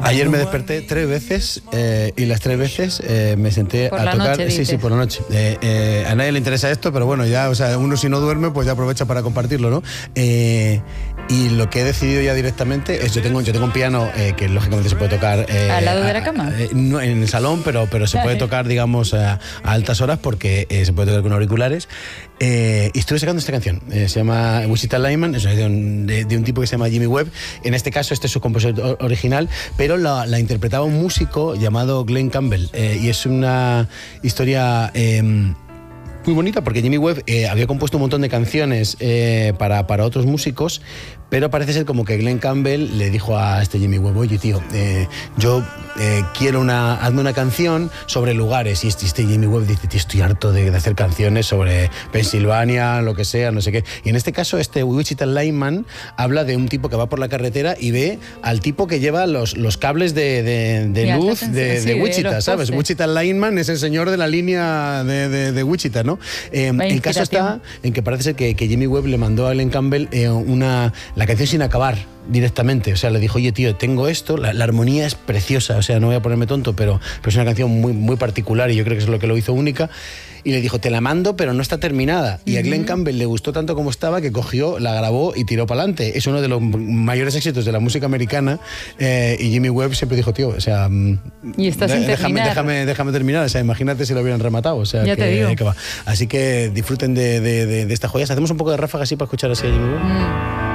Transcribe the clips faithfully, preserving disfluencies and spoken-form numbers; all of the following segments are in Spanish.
Ayer me desperté tres veces eh, y las tres veces eh, me senté por a la tocar. Noche, sí, sí, por la noche. Eh, eh, a nadie le interesa esto, pero bueno, ya, o sea, uno si no duerme, pues ya aprovecha para compartirlo, ¿no? Eh, y lo que he decidido ya directamente es, yo tengo, yo tengo un piano eh, que lógicamente se puede tocar... Eh, ¿Al lado de la cama? Eh, no, en el salón, pero, pero se puede tocar, digamos, a, a altas horas porque eh, se puede tocar con auriculares. Eh, y estuve sacando esta canción, eh, se llama Wichita Lineman, es una canción de, de un tipo que se llama Jimmy Webb. En este caso este es su compositor original, pero la, la interpretaba un músico llamado Glenn Campbell, eh, y es una historia eh, muy bonita porque Jimmy Webb eh, había compuesto un montón de canciones eh, para, para otros músicos, pero parece ser como que Glenn Campbell le dijo a este Jimmy Webb: oye, tío, eh, yo eh, quiero una, hazme una canción sobre lugares. Y este, este Jimmy Webb dice: tío, estoy harto de, de hacer canciones sobre Pensilvania, lo que sea, no sé qué. Y en este caso, este Wichita Lineman habla de un tipo que va por la carretera y ve al tipo que lleva los, los cables de, de, de luz de, sí, de Wichita, de ¿sabes? Wichita Lineman es el señor de la línea de, de, de Wichita, ¿no? Eh, el caso está en que parece ser que, que Jimmy Webb le mandó a Glenn Campbell eh, una... la canción sin acabar directamente, o sea, le dijo: oye, tío, tengo esto, la, la armonía es preciosa, o sea, no voy a ponerme tonto, pero, pero es una canción muy, muy particular y yo creo que es lo que lo hizo única. Y le dijo: te la mando, pero no está terminada. Y a Glenn Campbell le gustó tanto como estaba que cogió, la grabó y tiró para adelante. Es uno de los mayores éxitos de la música americana, eh, y Jimmy Webb siempre dijo: tío, o sea, y estás sin déjame, déjame, déjame terminar, o sea, imagínate si lo hubieran rematado, o sea, ya que, te digo. que va. Así que disfruten de, de, de, de estas joyas. Hacemos un poco de ráfaga así para escuchar así a Jimmy Webb. Mm.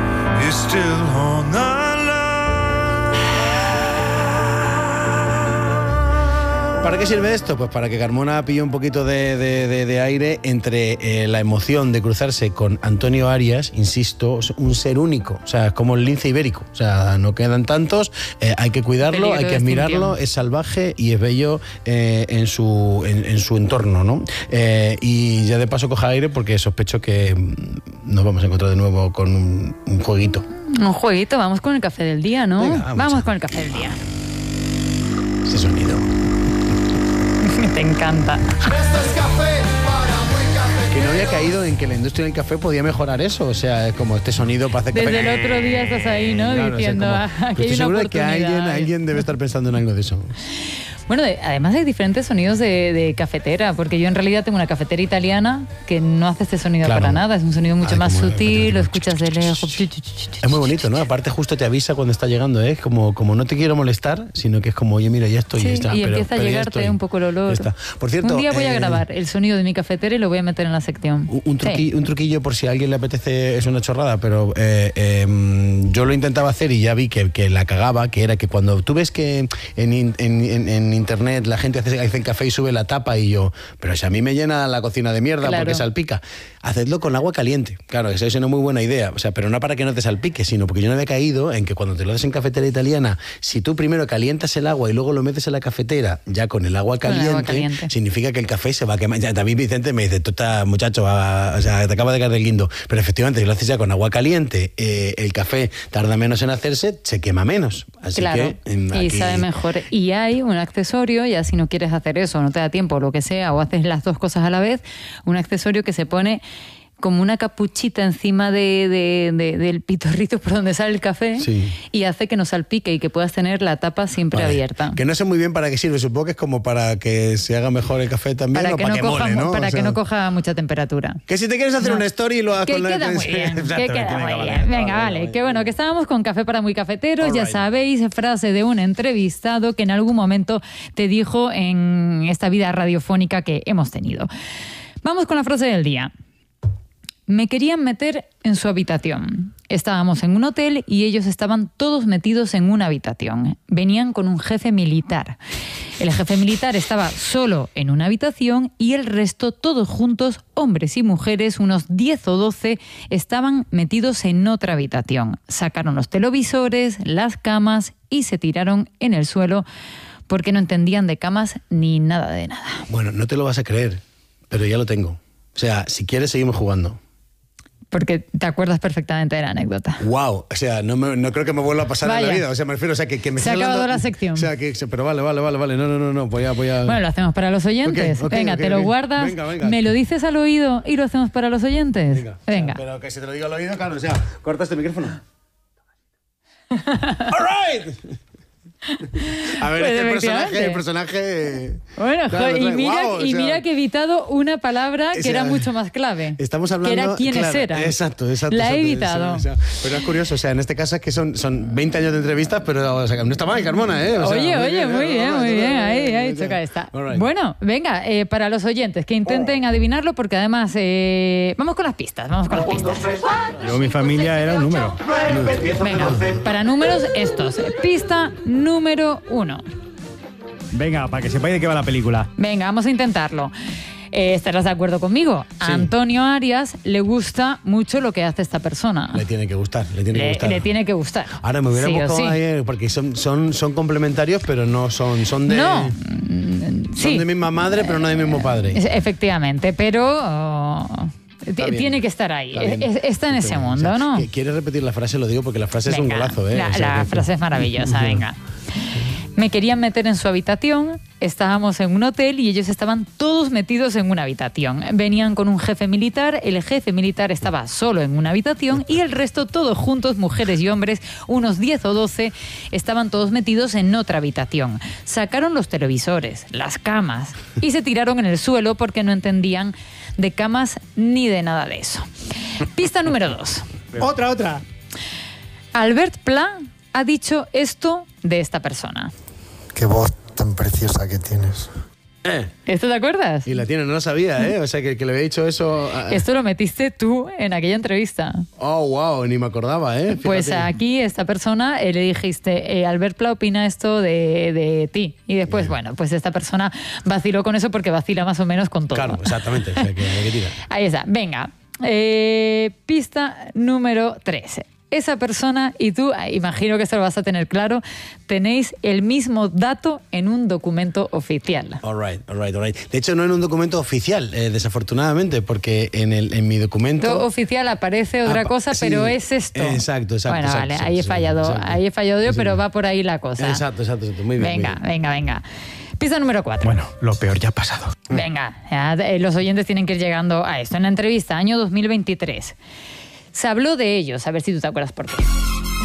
¿Para qué sirve esto? Pues para que Carmona pille un poquito de, de, de, de aire entre eh, la emoción de cruzarse con Antonio Arias, insisto, un ser único, o sea, es como el lince ibérico, o sea, no quedan tantos, eh, hay que cuidarlo, Peligro hay que de admirarlo, es salvaje y es bello eh, en, su, en, en su entorno, ¿no? Eh, y ya de paso coja aire porque sospecho que nos vamos a encontrar de nuevo con un, un jueguito. Un jueguito, vamos con el café del día, ¿no? Venga, vamos, vamos a... con el café del día. Ese sonido. Te encanta. Que no había caído en que la industria del café podía mejorar eso, o sea, es como este sonido para hacer Desde café. el otro día estás ahí, ¿no? Claro, diciendo, o sea, como, ah, aquí pues hay estoy una seguro de que oportunidad. alguien, alguien debe estar pensando en algo de eso. Bueno, de, además hay diferentes sonidos de, de cafetera, porque yo en realidad tengo una cafetera italiana que no hace este sonido Claro. para nada, es un sonido mucho Ay, más como- sutil, lo escuchas de lejos. Es muy bonito, ¿no? Aparte justo te avisa cuando está llegando, ¿eh? Como, como no te quiero molestar, sino que es como: oye, mira, ya estoy. Sí, ya está, y pero, empieza pero a ya llegarte estoy. un poco el olor. Ya está. Por cierto, un día voy a eh, grabar el sonido de mi cafetera y lo voy a meter en la sección. Un, un, truqui, Sí. un truquillo por si a alguien le apetece, es una chorrada, pero eh, eh, yo lo intentaba hacer y ya vi que, que la cagaba, que era que cuando tú ves que en, en, en, en internet la gente hace, hace café y sube la tapa y yo, pero si a mí me llena la cocina de mierda Claro. porque salpica, hacedlo con agua caliente. Claro, esa es una muy buena idea, o sea, pero no para que no te salpique, sino porque yo no había caído en que cuando te lo haces en cafetera italiana, si tú primero calientas el agua y luego lo metes en la cafetera ya con el agua Con el caliente, agua caliente. significa que el café se va a quemar. Ya, David Vicente me dice: tú estás, muchacho, a, o sea, te acaba de caer del guindo. Pero efectivamente, si lo haces ya con agua caliente, eh, el café tarda menos en hacerse, se quema menos. Así Claro, que, eh, y aquí... sabe mejor. Y hay un accesorio, ya si no quieres hacer eso, no te da tiempo, o lo que sea, o haces las dos cosas a la vez, un accesorio que se pone como una capuchita encima de, de, de, del pitorrito por donde sale el café, sí. y hace que no salpique y que puedas tener la tapa siempre Vale. abierta. Que no sé muy bien para qué sirve, supongo que es como para que se haga mejor el café también, Para, o que, para no que coja, mole, ¿no? para O sea, que no coja mucha temperatura. Que si te quieres hacer No. una story lo hagas Que con la... queda muy bien, que Exactamente, queda venga, muy vale, bien. vale, Venga, vale, vale. vale. Que bueno, que estábamos con Café para Muy Cafeteros. All ya right. sabéis, frase de un entrevistado que en algún momento te dijo en esta vida radiofónica que hemos tenido. Vamos con la frase del día. Me querían meter en su habitación. Estábamos en un hotel y ellos estaban todos metidos en una habitación. Venían con un jefe militar. El jefe militar estaba solo en una habitación y el resto, todos juntos, hombres y mujeres, unos diez o doce, estaban metidos en otra habitación. Sacaron los televisores, las camas y se tiraron en el suelo porque no entendían de camas ni nada de nada. Bueno, no te lo vas a creer, pero ya lo tengo. O sea, si quieres seguimos jugando. Porque te acuerdas perfectamente de la anécdota. Wow, o sea, no, me, no creo que me vuelva a pasar Vaya. en la vida. O sea, me refiero, o sea, que, que me Se ha estás acabado hablando- la sección. O sea, que, pero vale, vale, vale, vale. No, no, no, no, voy a, voy a... Bueno, lo hacemos para los oyentes. Ok, ok, venga, ok, te lo ok. guardas, Venga, venga. me lo dices al oído y lo hacemos para los oyentes. Venga. Venga. O sea, pero que se te lo diga al oído, claro, o sea, corta este micrófono. All right. A ver, Pues este personaje, efectivamente. el personaje... Bueno, Claro, jo- y, claro, mira, guau, o y sea, mira que he evitado una palabra que o sea, era mucho más clave. Estamos hablando... Que era quiénes claro, eran. Exacto, exacto. La he exacto, evitado. o sea, pero es curioso, o sea, en este caso es que son, son veinte años de entrevistas, pero o sea, no está mal, Carmona, ¿eh? O sea, Oye, oye, muy bien, all muy right, bien. all right, Ahí, all ahí, right, choca all esta. right. Bueno, venga, eh, para los oyentes que intenten adivinarlo, porque además eh, vamos con las pistas, vamos con las pistas. Yo, mi familia era un número. Venga, para números estos. Pista número uno. Venga, para que sepáis de qué va la película. Venga, vamos a intentarlo. Eh, ¿Estarás de acuerdo conmigo? A Sí. Antonio Arias le gusta mucho lo que hace esta persona. Le tiene que gustar, le tiene que Le, gustar. le tiene que gustar. Ahora me hubiera Sí o buscado sí. ayer, porque son, son, son complementarios, pero no son, son de... No. Son Sí. de misma madre, pero no de mismo padre. Es- Efectivamente, pero oh, ti- Está bien. tiene que estar ahí. Está bien. Es- está en ese Está bien. mundo, O sea, ¿no? que ¿Quieres repetir la frase? Lo digo porque la frase es un Venga, golazo, ¿eh? La, O sea, la que- frase es maravillosa, venga. Me querían meter en su habitación, estábamos en un hotel y ellos estaban todos metidos en una habitación. Venían con un jefe militar, el jefe militar estaba solo en una habitación y el resto todos juntos, mujeres y hombres, unos diez o doce, estaban todos metidos en otra habitación. Sacaron los televisores, las camas y se tiraron en el suelo porque no entendían de camas ni de nada de eso. Pista número dos. Otra, otra. Albert Pla ha dicho esto de esta persona. Qué voz tan preciosa que tienes. Eh, ¿Esto te acuerdas? y la tiene, no lo sabía, ¿eh? O sea, que, que le había dicho eso... a- Esto lo metiste tú en aquella entrevista. Oh, wow, ni me acordaba, ¿eh? Fíjate. Pues aquí esta persona eh, le dijiste, eh, Albert Pla opina esto de, de ti. Y después, bueno, pues esta persona vaciló con eso porque vacila más o menos con todo. Claro, exactamente. O sea, que, que tira. Ahí está, venga. Eh, pista número tres. Esa persona y tú, ah, imagino que esto lo vas a tener claro, tenéis el mismo dato en un documento oficial. All right, all right, all right. De hecho, no en un documento oficial, eh, desafortunadamente, porque en, el, en mi documento... Todo oficial aparece otra Ah, cosa, sí, pero es esto. exacto, exacto, Bueno, exacto, vale, exacto, ahí he exacto, fallado, exacto. ahí he fallado yo, Sí. pero va por ahí la cosa. Exacto, exacto, exacto. Muy bien. Venga, muy bien. venga, venga. Pista número cuatro. Bueno, lo peor ya ha pasado. Venga, ya, eh, los oyentes tienen que ir llegando a esto. En la entrevista, año dos mil veintitrés, se habló de ellos, a ver si tú te acuerdas por qué.